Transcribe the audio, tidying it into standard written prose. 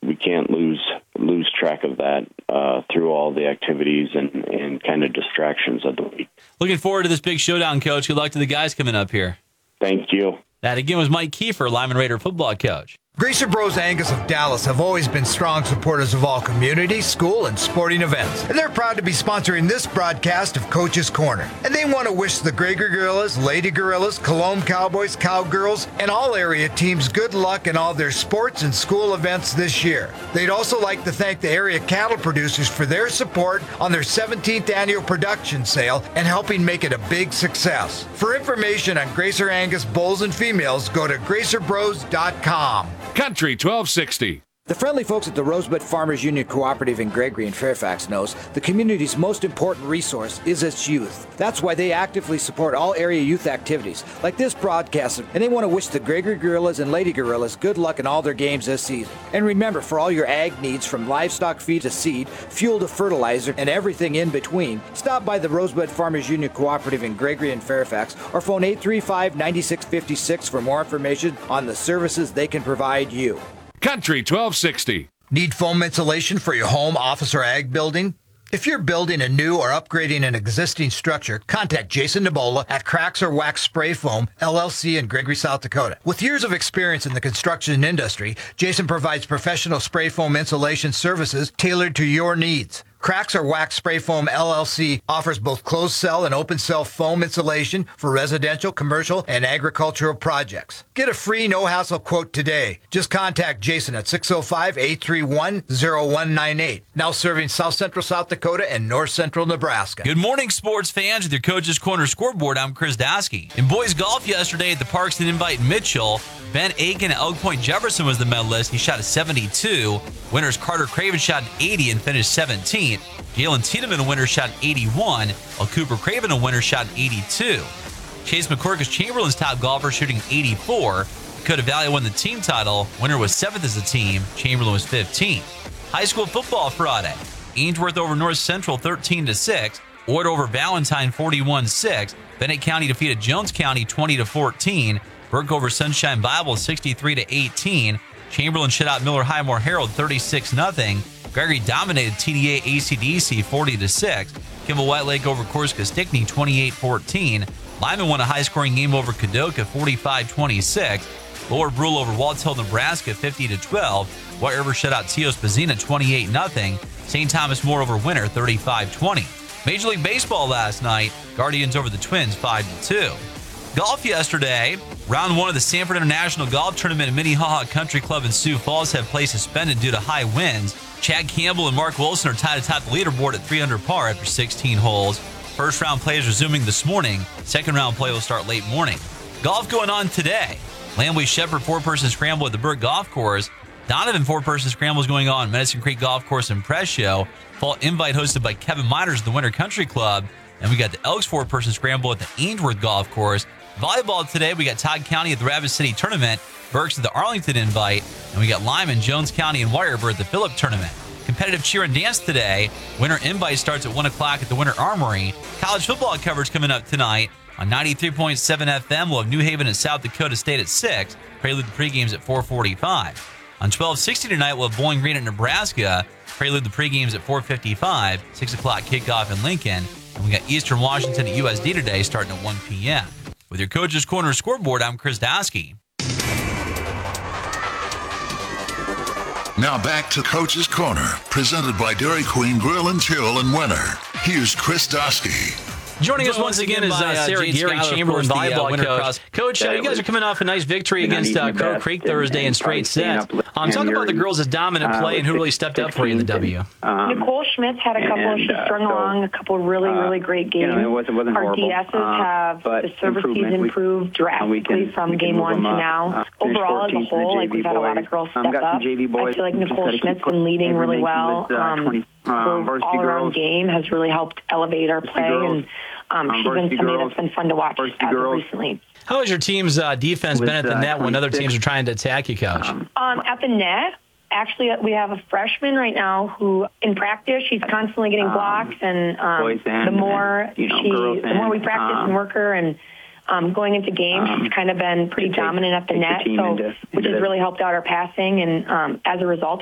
we can't lose track of that through all the activities and kind of distractions of the week. Looking forward to this big showdown, Coach. Good luck to the guys coming up here. Thank you. That again was Mike Kiefer, Lyman Raider football coach. Gracer Bros Angus of Dallas have always been strong supporters of all community, school, and sporting events. And they're proud to be sponsoring this broadcast of Coach's Corner. And they want to wish the Gregory Gorillas, Lady Gorillas, Cologne Cowboys, Cowgirls, and all area teams good luck in all their sports and school events this year. They'd also like to thank the area cattle producers for their support on their 17th annual production sale and helping make it a big success. For information on Gracer Angus bulls and females, go to gracerbros.com. Country 1260. The friendly folks at the Rosebud Farmers Union Cooperative in Gregory and Fairfax knows the community's most important resource is its youth. That's why they actively support all area youth activities, like this broadcast, and they want to wish the Gregory Gorillas and Lady Gorillas good luck in all their games this season. And remember, for all your ag needs, from livestock feed to seed, fuel to fertilizer, and everything in between, stop by the Rosebud Farmers Union Cooperative in Gregory and Fairfax, or phone 835-9656 for more information on the services they can provide you. Country 1260. Need foam insulation for your home, office, or ag building? If you're building a new or upgrading an existing structure, contact Jason Nebola at Cracks or Wax Spray Foam, LLC in Gregory, South Dakota. With years of experience in the construction industry, Jason provides professional spray foam insulation services tailored to your needs. Cracks or Wax Spray Foam LLC offers both closed cell and open cell foam insulation for residential, commercial, and agricultural projects. Get a free no-hassle quote today. Just contact Jason at 605-831-0198. Now serving South Central South Dakota and North Central Nebraska. Good morning, sports fans. With your Coach's Corner scoreboard, I'm Chris Dasky. In boys golf yesterday at the Parkston Invite in Mitchell, Ben Aiken at Elk Point Jefferson was the medalist. He shot a 72. Winners Carter Craven shot an 80 and finished 17th. Jalen Tiedemann, a winner, shot an 81, while Cooper Craven, a winner, shot an 82. Chase McCorkus Chamberlain's top golfer, shooting 84. Dakota Valley won the team title. Winner was 7th as a team. Chamberlain was 15th. High school football Friday. Ainsworth over North Central 13-6. Ord over Valentine 41-6. Bennett County defeated Jones County 20-14. Burke over Sunshine Bible 63-18. Chamberlain shut out Miller Highmore Herald 36-0. Gregory dominated TDA ACDC 40-6. Kimball White Lake over Corsica Stickney 28-14. Lyman won a high-scoring game over Kadoka 45-26. Lower Brule over Waltz Hill, Nebraska 50-12. White River shut out Teos Pazina 28-0. St. Thomas More over Winter 35-20. Major League Baseball last night. Guardians over the Twins 5-2. Golf yesterday. Round 1 of the Sanford International Golf Tournament at Minnehaha Country Club in Sioux Falls have play suspended due to high winds. Chad Campbell and Mark Wilson are tied atop the leaderboard at 300 par after 16 holes. First round play is resuming this morning. Second round play will start late morning. Golf going on today. Lambley Shepherd 4-person scramble at the Burke Golf Course. Donovan 4-person scramble is going on Medicine Creek Golf Course in Prescio. Fall invite hosted by Kevin Miners at the Winter Country Club. And we got the Elks 4-person scramble at the Ainsworth Golf Course. Volleyball today, we got Todd County at the Rapid City Tournament, Berks at the Arlington Invite, and we got Lyman, Jones County, and Weyerburg at the Phillip Tournament. Competitive cheer and dance today. Winter Invite starts at 1 o'clock at the Winter Armory. College football coverage coming up tonight. On 93.7 FM, we'll have New Haven and South Dakota State at 6. Prelude the pregames at 4:45. On 12:60 tonight, we'll have Bowling Green at Nebraska. Prelude the pregames at 4:55. 6 o'clock kickoff in Lincoln. And we got Eastern Washington at USD today starting at 1 p.m. With your Coach's Corner scoreboard, I'm Chris Dasky. Now back to Coach's Corner, presented by Dairy Queen Grill and Chill in Winter. Here's Chris Dasky. Joining us once again is Sarah Gary Chamberlain, volleyball coach. Coach, you guys are coming off a nice victory against Crow Creek Thursday in straight sets. Talk about the girls' dominant play and who really stepped up for you in the W. Nicole Schmitz had a couple. She strung along a couple really great games. It wasn't Our horrible. DSs have the services improved drastically from game 1 to now. Overall, as a whole, we've had a lot of girls step up. I feel like Nicole Schmitz has been leading really well. Her all-around game has really helped elevate our play, and she's been somebody that's been fun to watch as of recently. How has your team's defense been at the net when other teams are trying to attack you, Coach? At the net, actually, we have a freshman right now who, in practice, she's constantly getting blocks, and the more we practice and work her, and going into games, she's kind of been pretty dominant at the net, which has really helped out our passing, and as a result,